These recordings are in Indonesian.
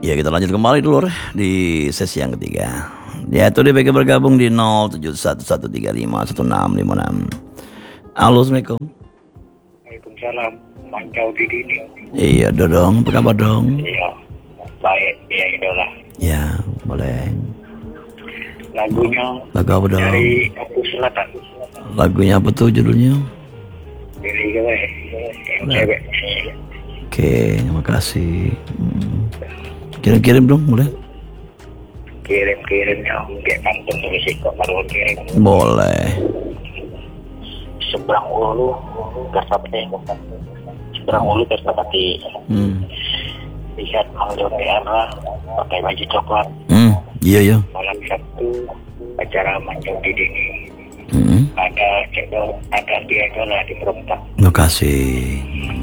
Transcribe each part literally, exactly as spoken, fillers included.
Ya, kita lanjut kembali dulu di sesi yang ketiga. Ya, itu dia B K bergabung di nol tujuh satu satu tiga lima satu enam lima enam. Halo, Assalamualaikum. Waalaikumsalam. Mantau di sini. Iya, Dodong. Apa kabar, Dong? Iya. Baik, ya idola. Ya, boleh. Lagunya Lagu apa, Dong? dari Aku Selatan. Lagunya apa tuh judulnya? Dari gue, yang Nah. cewek. Oke, terima kasih. Hmm. Kirim-kirim dong, boleh? Kirim-kirim ya, kayak pantun tulis kok baru kirim. Boleh. Seberang ulu, Kertapati. Seberang ulu Kertapati. Hmm. Lihat Mang Joni Ara pakai baju coklat. Hmm. Iya, iya. Malam Sabtu acara Manjung di Dini. Hmm. Ada cendol, ada dia idola di perempat. Terima kasih.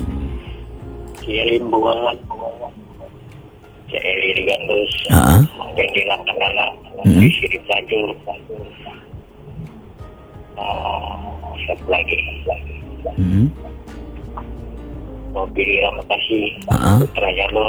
Kirim buat Celi di Gandus, Ah. mungkin di Langkandala, Hmm. di Sirip Lajur, uh, satu lagi, Hmm. mobil Ramakasih, Ah. Putra Jalur,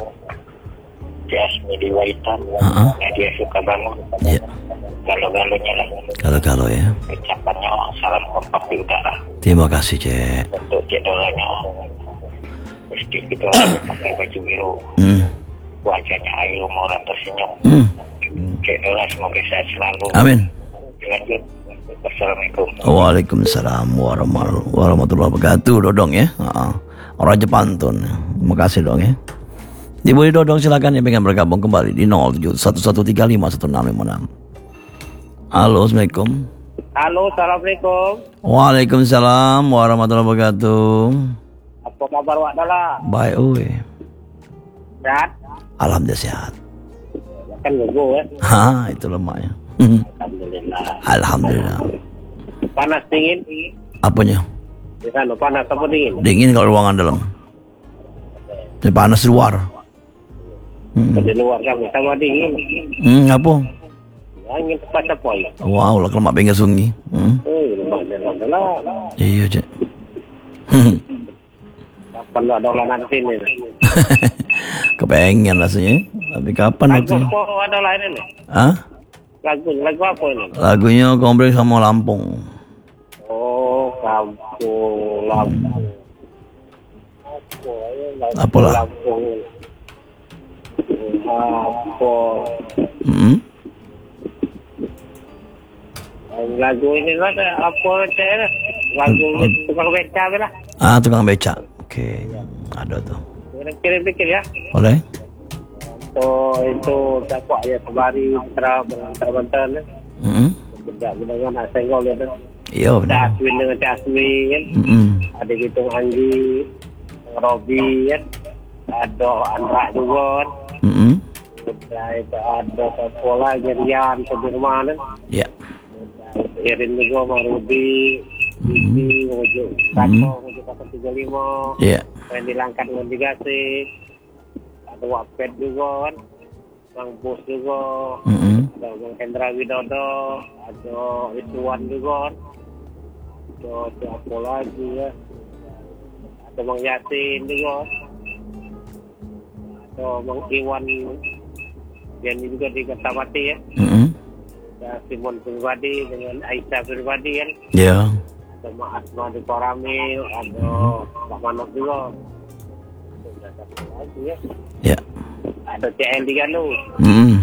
Jasmi di Waitan, Ah. Nadia suka bangun, Iya. galo-galonya lah, Kalau-kalau ya. ucapannya salam kompak di udara, Terima kasih, Cek. untuk cendolanya, mesti kita pakai baju biru, Hmm. wajahnya ayu, orang tersenyum, Hmm. cendola semoga sehat selalu. Amin. Lanjut. Assalamualaikum. Waalaikumsalam warahmatullahi warahmatullahi wabarakatuh, Dodong ya. Heeh. Raja Pantun. Terima kasih, Dong ya. Ibu Dodong silakan yang pengen bergabung kembali di nol tujuh satu satu tiga lima satu enam lima enam. Halo, Assalamualaikum. Halo, Assalamualaikum. Waalaikumsalam warahmatullahi wabarakatuh. Apa kabar Wak Dala? Baik, uwe. Sehat? Alhamdulillah sehat. Kan gue ya. Ha, itu lemaknya. Alhamdulillah. Alhamdulillah. Panas dingin? Apanya? Di sana panas apa dingin? Dingin kalau ruangan dalam. Ini panas di luar. Hmm. Di luar kami sama dingin. Hmm, apa? Angin tepat apa ya? Wow, lah lemak bengkel sungi. Hmm. Oh, lumayan lah. Iya, Cek. Kapan lo ada nanti nih? Kepengen rasanya. Tapi kapan Lagu waktunya? apa ada lain ini? Hah? Lagu lagu apa ini? Lagunya Kompleks sama Lampung. Oh, kampung Lampung. Apalah? Lampung. Apa? Hmm? Lagu ini lah apa cek? Lagu tukang beca lah. Ah, tukang beca. Oke, ada tuh. Kirim pikir ya. Boleh? So itu dapat ya kembali antara bentar-bentar ni. Hmm? Tidak dengan nak senggol dia tu. Iya, benar. Jasmine dengan Jasmine kan. Hmm. Ada gitu Anggi, Robi kan. Ada Andra juga kan. Hmm. Sudah itu ada sekolah Jerian Sudirman kan. Ya. Irin juga sama Ruby. Bibi, Mojo, Kato, Mojo Kato tiga puluh lima. Iya. Yang dilangkat dengan digasi. Ada Wapet juga kan. Bang Bos juga. Hmm. Ada Bang Hendra Widodo. Ada Ridwan juga kan. Ada siapa lagi ya. Ada Bang Yasin juga. Ada Bang Iwan. Yang ini juga di Kertapati ya. Hmm. Ada Simon pribadi dengan Aisyah pribadi kan. Ya. Sama Asma di Koramil. Ada Pak Manok juga. Ada satu lagi ya. Ya. Ada C L di Galuh. Hmm.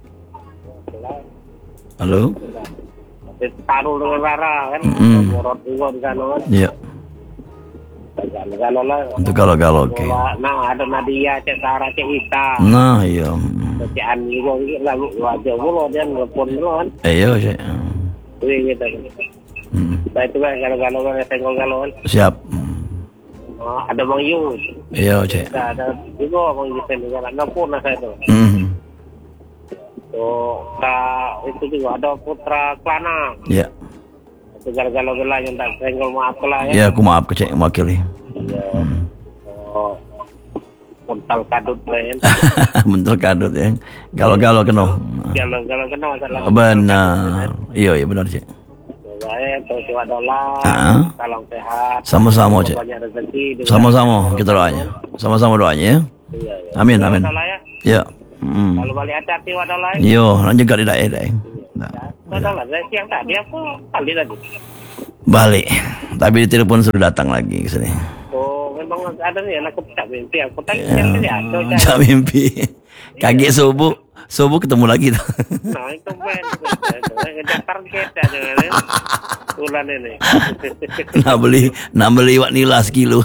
Halo. Taruh dengan Rara kan. Mm-mm. Morot juga di sana kan. Ya. Galuh lah. Untuk galau-galau, oke. Nah ada Nadia, Cek Sarah, Cek Ita. Nah, iya. Hmm. Cek Ani juga lagi wajah mulu dia nelfon dulu kan. Eh, iya, Cek. Iya gitu. Hmm. Nah itu kan galau-galau kan, senggol galau kan. Siap. Hmm. Oh, ada Bang Yus. Iya, Cek. Ada, ada juga Bang Yus juga. Ada pun saya itu. Hmm. So, Kak, itu juga ada Putra Klana. Ya. Itu galau-galau yang tak senggol maaf lah ya. Ya, aku maaf ke Cek mewakili. Iya. Oh, Puntal kadut lah ya. Bentuk kadut ya. Galau-galau kena. Galau-galau kena masalah. Benar. Iya, iya benar, Cek. Baik, terus coba dolar. Ah. Salam sehat. Sama-sama, Cek. Banyak rezeki. Sama-sama kita doanya. Sama-sama doanya ya. Iya, iya. Amin, amin. Salah ya. Ya. Hmm. Kalau balik hati-hati wadah lain. Yo, lanjut kali dah eh. Nah. Wadah lah, saya siang tadi aku kali tadi. Balik. Tapi di telepon sudah datang lagi ke sini. Oh, memang ada nih anak aku tak mimpi. Aku tadi siang tadi ada. Tak mimpi. Kaget subuh. Subuh ketemu lagi tuh. Nah, itu main. Ngejar target aja kan. Bulan ini. Nak beli, nak beli wak nila sekilo.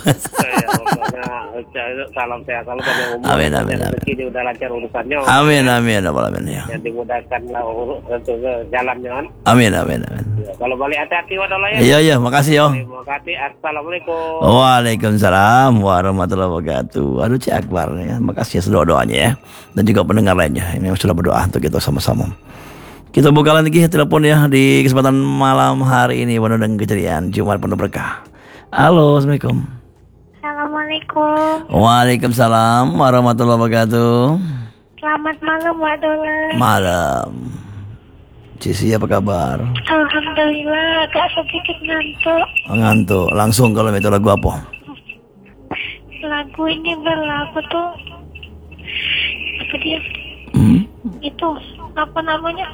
Salam sehat selalu pada umur. Amin, amin, amin. Ini udah lancar urusannya. Amin, amin, amin, ya. Yang dimudahkan lah untuk jalannya kan. Amin, amin, amin. Ya, kalau balik hati-hati wadah lah ya. Iya, iya, makasih yo. Terima kasih. Assalamualaikum. Waalaikumsalam warahmatullahi wabarakatuh. Aduh Cik Akbar ya. Makasih sudah doanya ya. Dan juga pendengar lainnya. Ini sudah berdoa untuk kita sama-sama. Kita buka lagi telepon ya di kesempatan malam hari ini penuh dengan keceriaan, Jumat penuh berkah. Halo, Assalamualaikum. Assalamualaikum. Waalaikumsalam warahmatullahi wabarakatuh. Selamat malam, Wak Dola. Malam. Cici apa kabar? Alhamdulillah, agak sedikit ngantuk. Ngantuk. Langsung kalau itu lagu apa? Lagu ini berlagu tuh apa dia? Hmm? Itu apa namanya?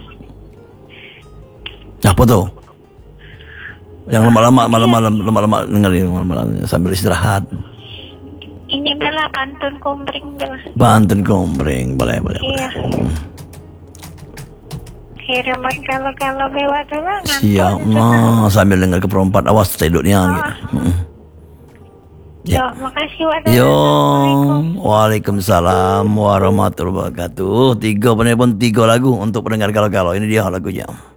Apa tuh? Yang lama-lama, malam-malam, lama-lama dengerin malam-malam sambil istirahat. Ini bela Pantun Kumbring bela. Banten Kombreng, boleh, boleh, boleh. Iya. Kiriman kalau-kalau bewa Dola ngantuk. Siap, nah, sambil dengar ke perempat, awas tidurnya. Oh. Gitu. Hmm. Yo, makasih Wak Dola. Yo, Assalamualaikum. waalaikumsalam warahmatullahi wabarakatuh. Tiga penelpon, tiga lagu untuk pendengar kalau-kalau. Ini dia lagunya.